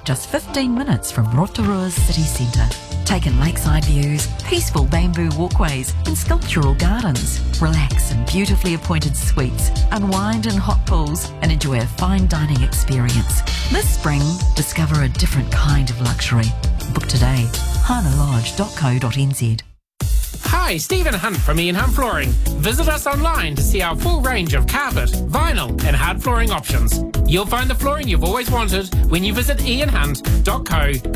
just 15 minutes from Rotorua's city centre. Take in lakeside views, peaceful bamboo walkways and sculptural gardens. Relax in beautifully appointed suites, unwind in hot pools and enjoy a fine dining experience. This spring, discover a different kind of luxury. Book today. hanalodge.co.nz. Hi, Stephen Hunt from Ian Hunt Flooring. Visit us online to see our full range of carpet, vinyl and hard flooring options. You'll find the flooring you've always wanted when you visit ianhunt.co.nz.